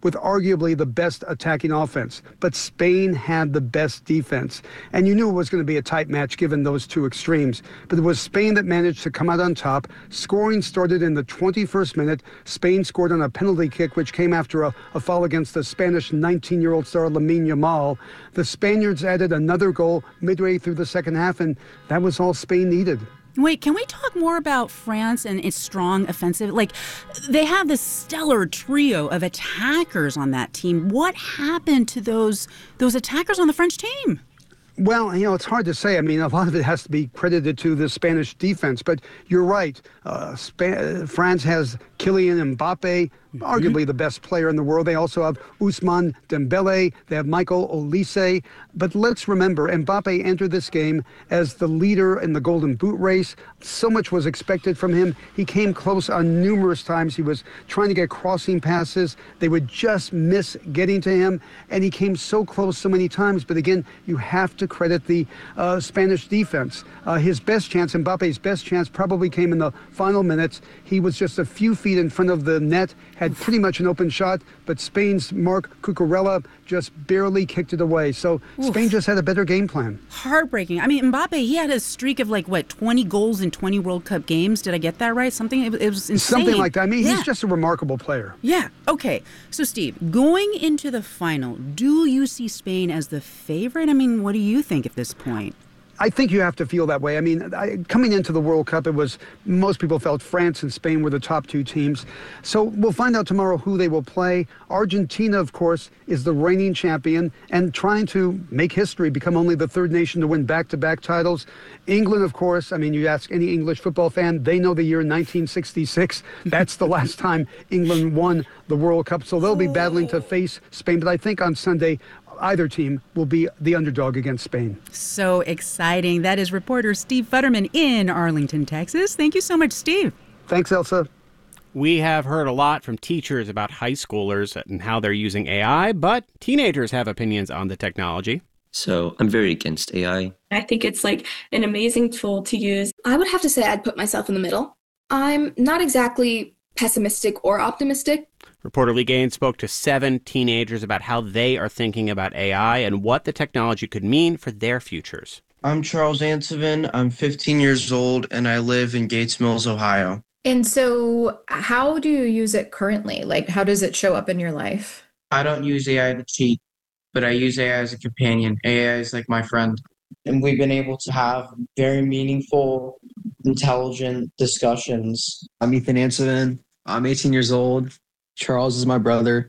with arguably the best attacking offense. But Spain had the best defense. And you knew it was going to be a tight match given those two extremes. But it was Spain that managed to come out on top. Scoring started in the 21st minute. Spain scored on a penalty kick, which came after a foul against the Spanish 19-year-old star Lamine Yamal. The Spaniards added another goal midway through the second half, and that was all Spain needed. Wait, can we talk more about France and its strong offensive? Like, they have this stellar trio of attackers on that team. What happened to those attackers on the French team? Well, it's hard to say. I mean, a lot of it has to be credited to the Spanish defense, but you're right. France has Kylian Mbappe, arguably the best player in the world. They also have Ousmane Dembele. They have Michael Olise. But let's remember, Mbappe entered this game as the leader in the Golden Boot race. So much was expected from him. He came close on numerous times. He was trying to get crossing passes. They would just miss getting to him. And he came so close so many times. But again, you have to credit the Spanish defense. His best chance, Mbappe's best chance, probably came in the final minutes. He was just a few feet in front of the net, had pretty much an open shot, but Spain's Marc Cucurella just barely kicked it away. So Spain just had a better game plan. Heartbreaking. I mean, Mbappe, he had a streak of 20 goals in 20 World Cup games. Did I get that right? It was insane. Something like that. I mean, he's just a remarkable player. Yeah. Okay. So, Steve, going into the final, do you see Spain as the favorite? I mean, what do you think at this point? I think you have to feel that way. I mean, coming into the World Cup, most people felt France and Spain were the top two teams. So we'll find out tomorrow who they will play. Argentina, of course, is the reigning champion and trying to make history, become only the third nation to win back-to-back titles. England, of course, I mean, you ask any English football fan, they know the year 1966. That's the last time England won the World Cup. So they'll be battling to face Spain. But I think on Sunday, either team will be the underdog against Spain. So exciting. That is reporter Steve Futterman in Arlington, Texas. Thank you so much, Steve. Thanks, Elsa. We have heard a lot from teachers about high schoolers and how they're using AI, but teenagers have opinions on the technology. So I'm very against AI. I think it's like an amazing tool to use. I would have to say I'd put myself in the middle. I'm not exactly pessimistic or optimistic. Reporter Lee Gaines spoke to 7 teenagers about how they are thinking about AI and what the technology could mean for their futures. I'm Charles Ansevin. I'm 15 years old, and I live in Gates Mills, Ohio. And so how do you use it currently? Like, how does it show up in your life? I don't use AI to cheat, but I use AI as a companion. AI is like my friend. And we've been able to have very meaningful, intelligent discussions. I'm Ethan Ansevin. I'm 18 years old. Charles is my brother.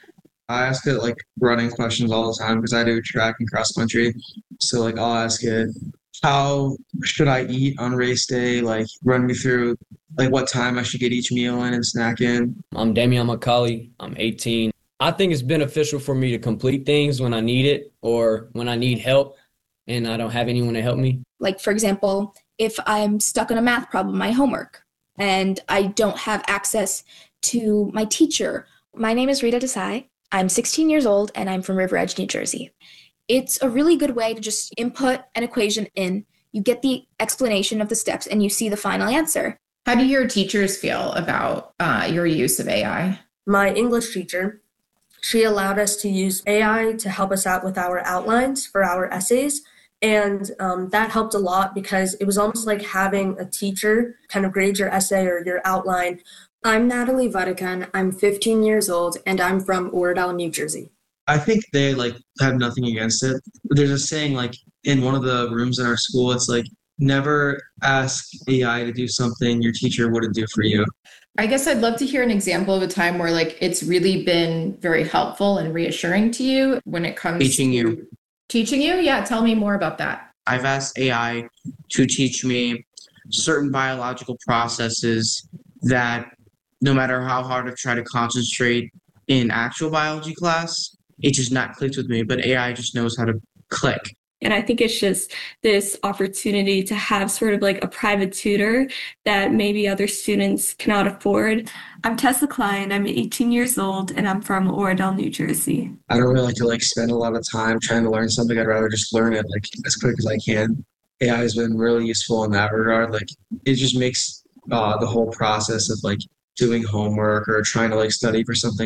I ask it running questions all the time because I do track and cross country. So I'll ask it, how should I eat on race day? Run me through what time I should get each meal in and snack in. I'm Damian McCauley. I'm 18. I think it's beneficial for me to complete things when I need it or when I need help and I don't have anyone to help me. Like, for example, if I'm stuck on a math problem, my homework, and I don't have access to my teacher. My name is Rita Desai. I'm 16 years old and I'm from River Edge, New Jersey. It's a really good way to just input an equation in. You get the explanation of the steps and you see the final answer. How do your teachers feel about your use of AI? My English teacher, she allowed us to use AI to help us out with our outlines for our essays. And that helped a lot because it was almost like having a teacher kind of grade your essay or your outline. I'm Natalie Vatican. I'm 15 years old, and I'm from Oradell, New Jersey. I think they have nothing against it. There's a saying in one of the rooms in our school, it's never ask AI to do something your teacher wouldn't do for you. I guess I'd love to hear an example of a time where it's really been very helpful and reassuring to you when it comes Teaching you. Teaching you? Yeah, tell me more about that. I've asked AI to teach me certain biological processes that no matter how hard I try to concentrate in actual biology class, it just not clicked with me, but AI just knows how to click. And I think it's just this opportunity to have sort of a private tutor that maybe other students cannot afford. I'm Tessa Klein. I'm 18 years old and I'm from Oradell, New Jersey. I don't really like to spend a lot of time trying to learn something. I'd rather just learn it as quick as I can. AI has been really useful in that regard. It just makes the whole process of doing homework or trying to study for something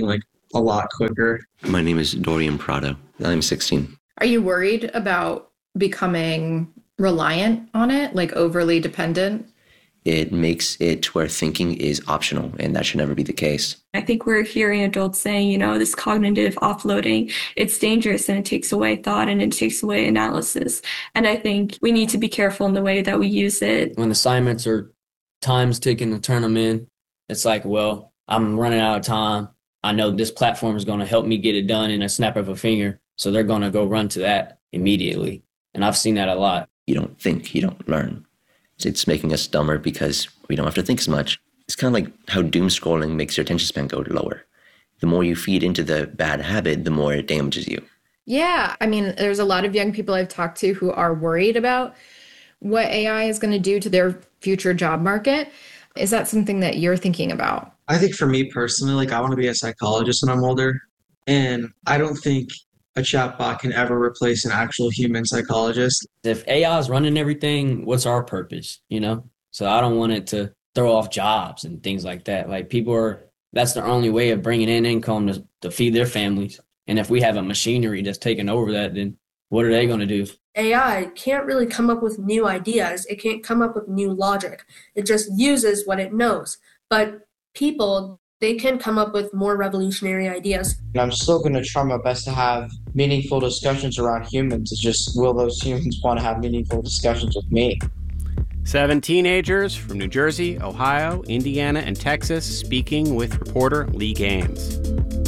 a lot quicker. My name is Dorian Prado. I'm 16. Are you worried about becoming reliant on it, like overly dependent? It makes it to where thinking is optional, and that should never be the case. I think we're hearing adults saying, this cognitive offloading, it's dangerous and it takes away thought and it takes away analysis. And I think we need to be careful in the way that we use it. When assignments or time's ticking to turn them in, it's like, well, I'm running out of time. I know this platform is going to help me get it done in a snap of a finger. So they're going to go run to that immediately. And I've seen that a lot. You don't think, you don't learn. It's making us dumber because we don't have to think as much. It's kind of like how doom scrolling makes your attention span go lower. The more you feed into the bad habit, the more it damages you. Yeah. I mean, there's a lot of young people I've talked to who are worried about what AI is going to do to their future job market. Is that something that you're thinking about? I think for me personally, I want to be a psychologist when I'm older. And I don't think a chatbot can ever replace an actual human psychologist. If AI is running everything, what's our purpose, So I don't want it to throw off jobs and things like that. Like that's their only way of bringing in income to feed their families. And if we have a machinery that's taking over that, then what are they going to do? AI can't really come up with new ideas. It can't come up with new logic. It just uses what it knows. But people, they can come up with more revolutionary ideas. And I'm still going to try my best to have meaningful discussions around humans. It's just, will those humans want to have meaningful discussions with me? 7 teenagers from New Jersey, Ohio, Indiana, and Texas speaking with reporter Lee Gaines.